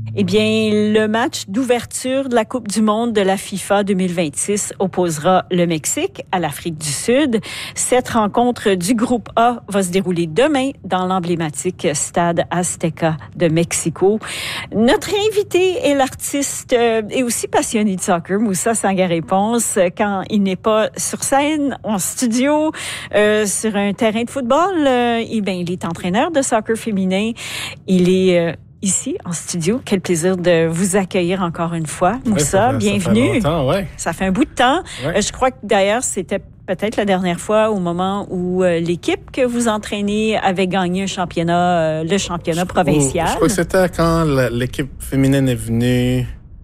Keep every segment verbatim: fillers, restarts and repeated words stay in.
Eh bien, le match d'ouverture de la Coupe du monde de la FIFA deux mille vingt-six opposera le Mexique à l'Afrique du Sud. Cette rencontre du groupe A va se dérouler demain dans l'emblématique Stade Azteca de Mexico. Notre invité est l'artiste euh, et aussi passionné de soccer, Moussa Sangaré-Ponce, quand il n'est pas sur scène, en studio, euh, sur un terrain de football. Euh, eh bien, il est entraîneur de soccer féminin. Il est... Euh, Ici, en studio. Quel plaisir de vous accueillir encore une fois. Moussa, ouais, bienvenue. Ça fait longtemps, ouais. Ça fait un bout de temps. Ouais. Euh, je crois que d'ailleurs, c'était peut-être la dernière fois au moment où euh, l'équipe que vous entraînez avait gagné un championnat, euh, le championnat provincial. Je crois que c'était quand l'équipe féminine est venue.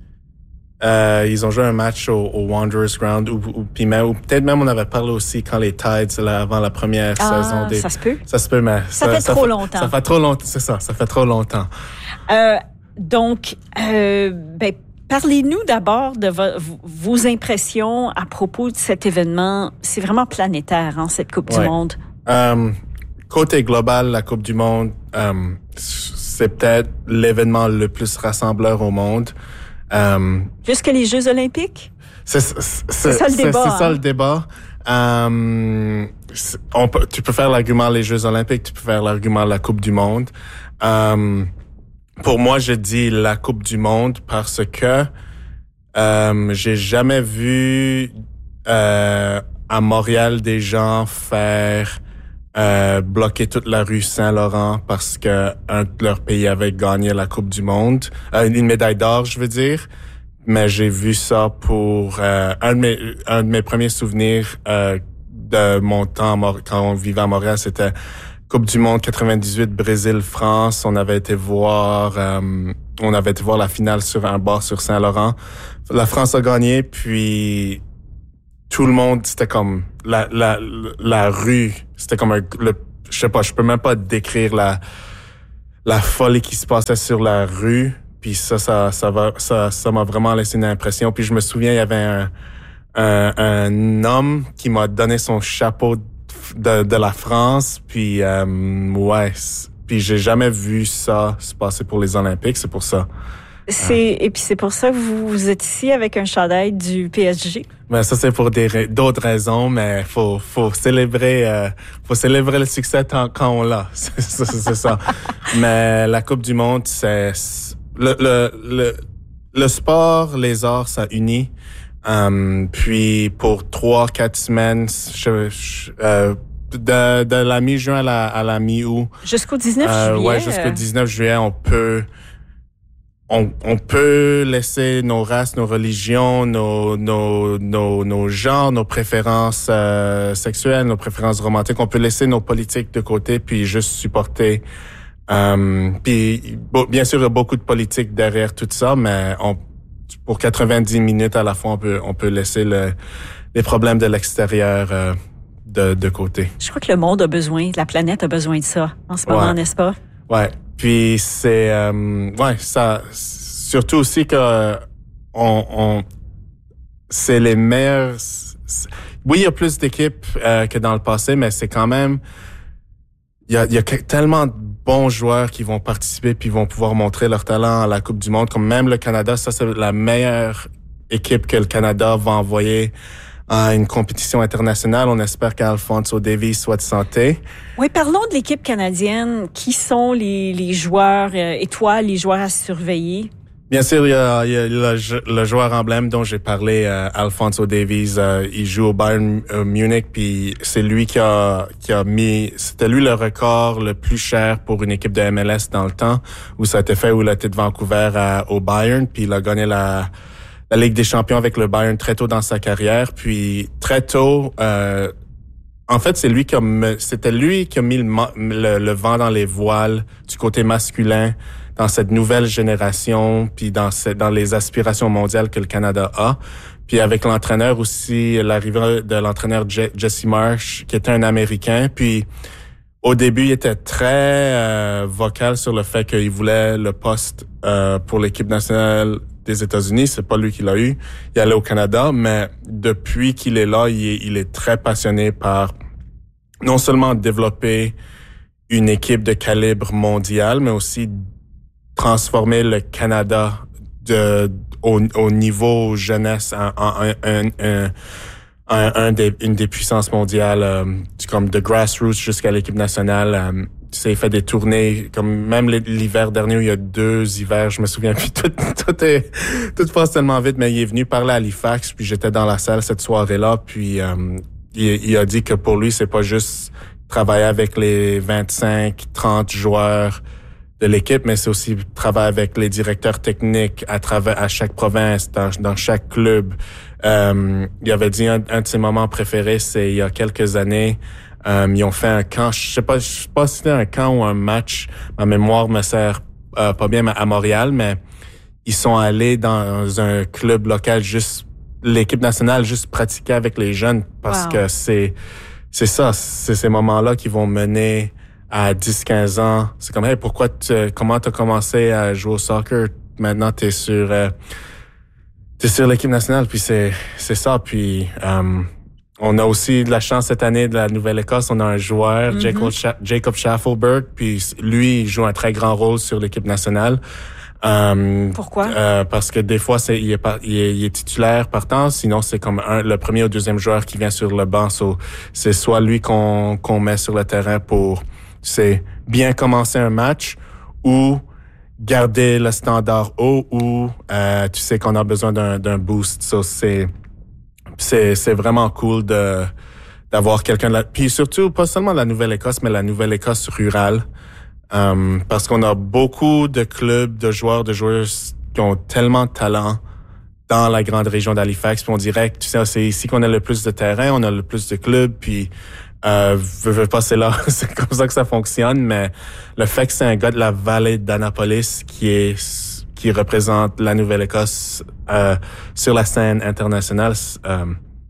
Euh, ils ont joué un match au, au Wanderers Ground ou, ou, puis même, ou peut-être même on avait parlé aussi quand les Tides là, avant la première ah, saison des. Ça se peut. Ça se peut, mais ça, ça fait ça trop fait, longtemps. Ça fait trop longtemps, c'est ça. Ça fait trop longtemps. Euh, donc, euh, ben, parlez-nous d'abord de vo- vos impressions à propos de cet événement. C'est vraiment planétaire, hein, cette Coupe ouais. du Monde. Euh, côté global, la Coupe du Monde, euh, c'est peut-être l'événement le plus rassembleur au monde. Euh, Plus que les Jeux olympiques? C'est, c'est, c'est ça le débat. C'est, c'est hein? ça le débat. Euh, on peut, tu peux faire l'argument les Jeux olympiques, tu peux faire l'argument la Coupe du monde. Euh, pour moi, je dis la Coupe du monde parce que euh, j'ai jamais vu euh, à Montréal des gens faire euh, bloquer toute la rue Saint-Laurent parce que un de leurs pays avait gagné la Coupe du monde, euh, une médaille d'or, je veux dire. Mais j'ai vu ça pour euh, un de mes un de mes premiers souvenirs euh, de mon temps quand on vivait à Montréal, c'était Coupe du monde quatre-vingt-dix-huit Brésil-France. On avait été voir euh, on avait été voir la finale sur un bar sur Saint-Laurent. La France a gagné, puis tout le monde, c'était comme la la la rue, c'était comme un, le je sais pas, je peux même pas décrire la la folie qui se passait sur la rue. Puis ça, ça, ça va, ça, ça m'a vraiment laissé une impression. Puis je me souviens, il y avait un, un, un homme qui m'a donné son chapeau de, de la France. Puis euh, ouais, puis j'ai jamais vu ça se passer pour les Olympiques. C'est pour ça. C'est et puis c'est pour ça que vous, vous êtes ici avec un chandail du P S G. Mais ça c'est pour des d'autres raisons, mais faut faut célébrer euh, faut célébrer le succès tant, quand on l'a. C'est, c'est, c'est ça. Mais la Coupe du monde, c'est le le le le sport, les arts, ça unit. Um, puis pour trois quatre semaines, je, je, euh, de de la mi-juin à la à la mi-août. Jusqu'au dix-neuf euh, juillet. Ouais, jusqu'au dix-neuf juillet, on peut On, on peut laisser nos races, nos religions, nos, nos, nos, nos genres, nos préférences euh, sexuelles, nos préférences romantiques. On peut laisser nos politiques de côté puis juste supporter. Euh, puis bien sûr, il y a beaucoup de politique derrière tout ça, mais on, pour quatre-vingt-dix minutes à la fois, on peut, on peut laisser le, les problèmes de l'extérieur euh, de, de côté. Je crois que le monde a besoin, la planète a besoin de ça en ce moment, ouais. n'est-ce pas? Ouais. Puis c'est euh, ouais ça surtout aussi que on, on c'est les meilleurs. C'est, oui, il y a plus d'équipes euh, que dans le passé, mais c'est quand même il y a il y a tellement de bons joueurs qui vont participer puis vont pouvoir montrer leur talent à la Coupe du monde. Comme même le Canada, ça c'est la meilleure équipe que le Canada va envoyer à une compétition internationale. On espère qu'Alphonso Davies soit de santé. Oui, parlons de l'équipe canadienne. Qui sont les, les joueurs euh, étoiles, les joueurs à surveiller? Bien sûr, il y a, il y a le, le joueur emblème dont j'ai parlé, euh, Alphonso Davies. Euh, il joue au Bayern euh, Munich, puis c'est lui qui a qui a mis, c'était lui le record le plus cher pour une équipe de M L S dans le temps, où ça a été fait, où il a été de Vancouver à, au Bayern, puis il a gagné la la Ligue des Champions avec le Bayern très tôt dans sa carrière. Puis très tôt, euh, en fait, c'est lui qui a, c'était lui qui a mis le, le, le vent dans les voiles du côté masculin dans cette nouvelle génération, puis dans cette, dans les aspirations mondiales que le Canada a. Puis avec l'entraîneur aussi, l'arrivée de l'entraîneur Jesse Marsh, qui était un Américain. Puis au début, il était très euh, vocal sur le fait qu'il voulait le poste euh, pour l'équipe nationale des États-Unis. C'est pas lui qui l'a eu. Il allait au Canada, mais depuis qu'il est là, il est, il est très passionné par non seulement développer une équipe de calibre mondial, mais aussi transformer le Canada de au, au niveau jeunesse en, en, en, en, en Un, un des, une des puissances mondiales, euh, comme de grassroots jusqu'à l'équipe nationale. Euh, tu sais, il fait des tournées, comme même l'hiver dernier, où il y a deux hivers, je me souviens plus, tout, tout, est, tout passe tellement vite, mais il est venu parler à Halifax, puis j'étais dans la salle cette soirée-là, puis euh, il, il a dit que pour lui, c'est pas juste travailler avec les vingt-cinq, trente joueurs de l'équipe, mais c'est aussi travailler avec les directeurs techniques à travers à chaque province, dans, dans chaque club. Euh, il avait dit un, un de ses moments préférés, c'est il y a quelques années, euh, ils ont fait un camp, je sais pas, je sais pas si c'était un camp ou un match, ma mémoire me sert euh, pas bien à Montréal, mais ils sont allés dans un club local, juste l'équipe nationale, juste pratiquer avec les jeunes, parce wow. que c'est c'est ça, c'est ces moments-là qui vont mener à dix quinze ans. C'est comme, hey, pourquoi tu, comment t'as commencé à jouer au soccer? Maintenant, t'es sur, euh, t'es sur l'équipe nationale, puis c'est, c'est ça. Puis, euh, on a aussi de la chance cette année de la Nouvelle-Écosse. On a un joueur, mm-hmm. Jacob, Scha- Jacob Schaffelberg, puis lui, il joue un très grand rôle sur l'équipe nationale. Euh, Pourquoi? Euh, parce que des fois, c'est, il est, pas, il est, il est titulaire partant, sinon c'est comme un, le premier ou deuxième joueur qui vient sur le banc. So, c'est soit lui qu'on, qu'on met sur le terrain pour, c'est bien commencer un match ou garder le standard haut ou euh, tu sais qu'on a besoin d'un, d'un boost. So, c'est, c'est, c'est vraiment cool de d'avoir quelqu'un de la... Puis surtout, pas seulement la Nouvelle-Écosse, mais la Nouvelle-Écosse rurale. Um, parce qu'on a beaucoup de clubs, de joueurs, de joueuses qui ont tellement de talent dans la grande région d'Halifax. Puis on dirait que, tu sais, c'est ici qu'on a le plus de terrain, on a le plus de clubs, puis euh, veux, veux pas, c'est là, c'est comme ça que ça fonctionne. Mais le fait que c'est un gars de la vallée d'Annapolis qui est qui représente la Nouvelle-Écosse euh, sur la scène internationale, euh,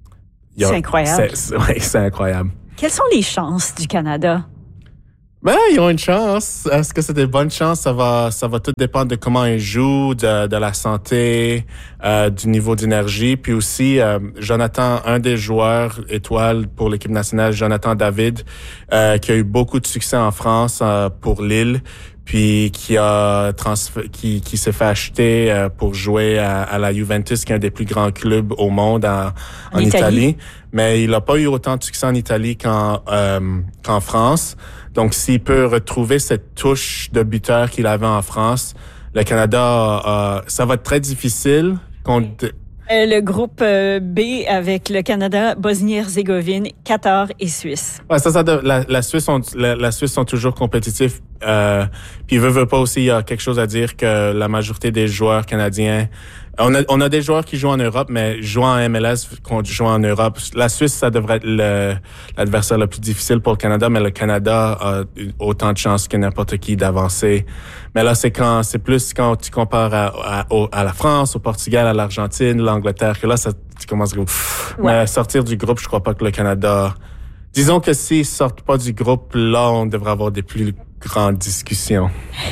a, c'est incroyable. C'est, c'est, ouais, c'est incroyable. Quelles sont les chances du Canada? Ben, ils ont une chance. Est-ce que c'est des bonnes chances? Ça va, ça va tout dépendre de comment ils jouent, de, de la santé, euh, du niveau d'énergie. Puis aussi, euh, Jonathan, un des joueurs étoiles pour l'équipe nationale, Jonathan David, euh, qui a eu beaucoup de succès en France euh, pour Lille, puis qui a transf- qui, qui s'est fait acheter euh, pour jouer à, à la Juventus, qui est un des plus grands clubs au monde en, en, en Italie. Italie. Mais il n'a pas eu autant de succès en Italie qu'en, euh, qu'en France. Donc, s'il peut retrouver cette touche de buteur qu'il avait en France, le Canada, euh, ça va être très difficile contre... Euh, le groupe euh, B avec le Canada, Bosnie-Herzégovine, Qatar et Suisse. Ouais, ça, ça, la, la Suisse, sont, la, la Suisse sont toujours compétitifs. Euh, puis, veut, veut pas aussi, il y a quelque chose à dire que la majorité des joueurs canadiens, on a, on a des joueurs qui jouent en Europe, mais jouant en M L S, qu'on joue en Europe. La Suisse, ça devrait être le, l'adversaire le plus difficile pour le Canada, mais le Canada a autant de chances que n'importe qui d'avancer. Mais là, c'est quand, c'est plus quand tu compares à, à, à la France, au Portugal, à l'Argentine, l'Angleterre, que là, ça, tu commences à, ouais. Mais sortir du groupe, je crois pas que le Canada, disons que s'ils sortent pas du groupe, là, on devrait avoir des plus grandes discussions.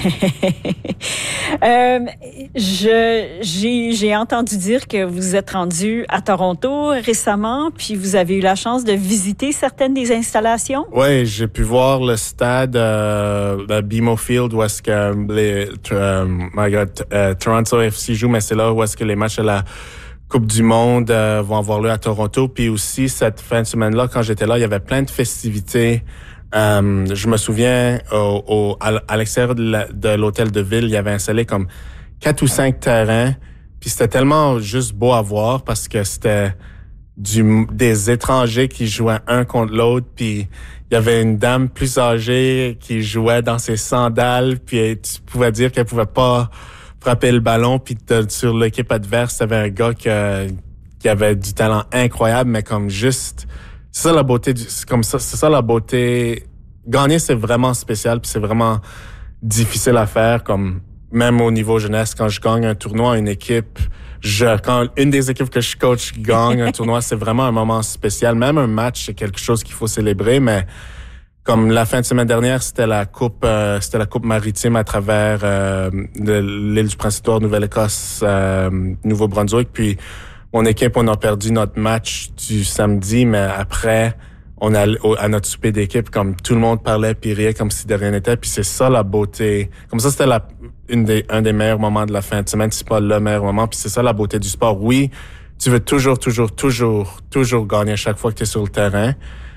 euh, je, j'ai, j'ai entendu dire que vous êtes rendu à Toronto récemment, puis vous avez eu la chance de visiter certaines des installations. Oui, j'ai pu voir le stade, euh, le B M O Field, où est-ce que les, euh, my God, euh, Toronto F C joue, mais c'est là où est-ce que les matchs de la Coupe du Monde euh, vont avoir lieu à Toronto. Puis aussi, cette fin de semaine-là, quand j'étais là, il y avait plein de festivités. Euh, je me souviens, au, au, à, à l'extérieur de, la, de l'hôtel de ville, il y avait installé comme quatre ou cinq terrains. Puis c'était tellement juste beau à voir parce que c'était du des étrangers qui jouaient un contre l'autre. Puis il y avait une dame plus âgée qui jouait dans ses sandales. Puis tu pouvais dire qu'elle pouvait pas frapper le ballon. Puis sur l'équipe adverse, t'avais un gars qui, qui avait du talent incroyable, mais comme juste... C'est ça la beauté du, c'est comme ça, c'est ça la beauté. Gagner, c'est vraiment spécial, puis c'est vraiment difficile à faire. Comme même au niveau jeunesse, quand je gagne un tournoi, une équipe, je quand une des équipes que je coach gagne un tournoi, c'est vraiment un moment spécial. Même un match, c'est quelque chose qu'il faut célébrer. Mais comme la fin de semaine dernière, c'était la coupe, euh, c'était la coupe maritime à travers euh, l'île du Prince-Édouard, Nouvelle-Écosse, euh, Nouveau-Brunswick, puis mon équipe, on a perdu notre match du samedi, mais après, on allait à notre souper d'équipe, comme tout le monde parlait puis riait comme si de rien n'était. Puis c'est ça la beauté. Comme ça, c'était la, une des, un des meilleurs moments de la fin de semaine, c'est pas le meilleur moment. Puis c'est ça la beauté du sport. Oui, tu veux toujours, toujours, toujours, toujours gagner à chaque fois que tu es sur le terrain.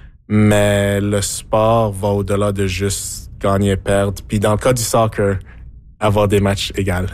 Mais le sport va au-delà de juste gagner et perdre. Puis dans le cas du soccer, avoir des matchs égaux.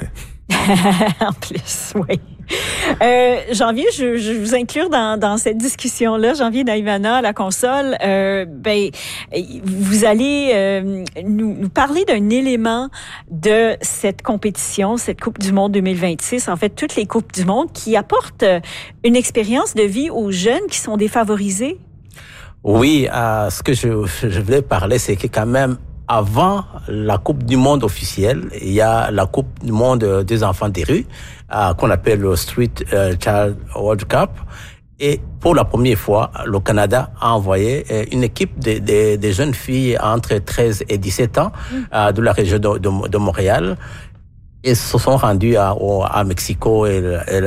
En plus, oui. Euh, Janvier, je, je vous inclure dans, dans cette discussion-là. Janvier Naivana, à la console, euh, ben, vous allez euh, nous, nous parler d'un élément de cette compétition, cette Coupe du Monde deux mille vingt-six, en fait, toutes les Coupes du Monde, qui apportent une expérience de vie aux jeunes qui sont défavorisés. Oui, euh, ce que je, je voulais parler, c'est que quand même, avant la Coupe du Monde officielle, il y a la Coupe du Monde des enfants des rues, euh, qu'on appelle le Street euh, Child World Cup. Et pour la première fois, le Canada a envoyé euh, une équipe de, de, de jeunes filles entre treize et dix-sept ans euh, de la région de, de, de Montréal. Ils se sont rendus à, au, à Mexico et elle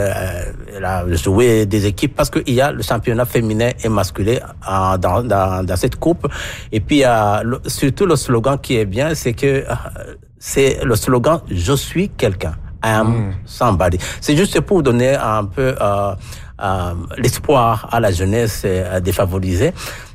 a joué des équipes parce qu'il y a le championnat féminin et masculin euh, dans, dans, dans cette coupe. Et puis, euh, le, surtout le slogan qui est bien, c'est que euh, c'est le slogan « Je suis quelqu'un ». I am mm. somebody. C'est juste pour donner un peu euh, euh, l'espoir à la jeunesse euh, défavorisée.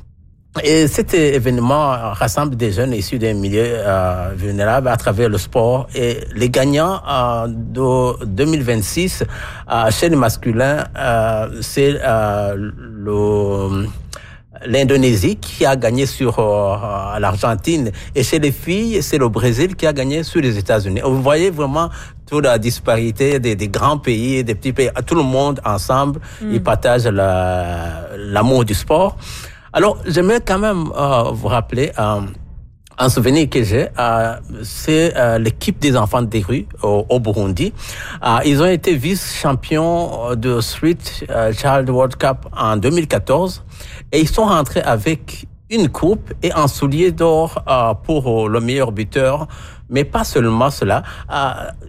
Et cet événement rassemble des jeunes issus des milieux euh, vulnérables à travers le sport. Et les gagnants euh, de deux mille vingt-six, euh, chez les masculins, euh, c'est euh, le... l'Indonésie qui a gagné sur euh, l'Argentine. Et chez les filles, c'est le Brésil qui a gagné sur les États-Unis. Vous voyez vraiment toute la disparité des, des grands pays, des petits pays. Tout le monde ensemble, mm. ils partagent la, l'amour du sport. Alors, j'aimerais quand même euh, vous rappeler euh, un souvenir que j'ai. Euh, c'est euh, l'équipe des enfants des rues au, au Burundi. Euh, ils ont été vice-champions de Street euh, Child World Cup en deux mille quatorze et ils sont rentrés avec une coupe et un soulier d'or euh, pour le meilleur buteur. Mais pas seulement cela. Euh,